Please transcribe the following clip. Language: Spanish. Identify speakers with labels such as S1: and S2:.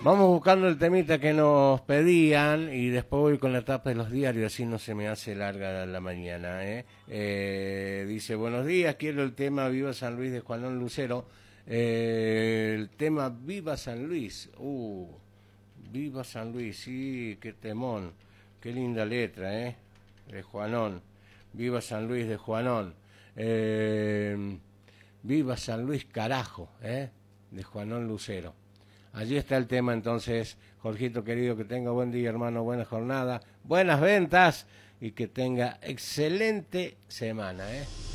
S1: Vamos buscando el temita que nos pedían y después voy con la tapa de los diarios, así no se me hace larga la mañana. Dice, buenos días, quiero el tema Viva San Luis de Juanón Lucero. El tema Viva San Luis. Viva San Luis, sí, qué temón. Qué linda letra, de Juanón. Viva San Luis de Juanón. Viva San Luis, carajo, de Juanón Lucero. Allí está el tema entonces, Jorgito querido, que tenga buen día, hermano, buena jornada, buenas ventas y que tenga excelente semana,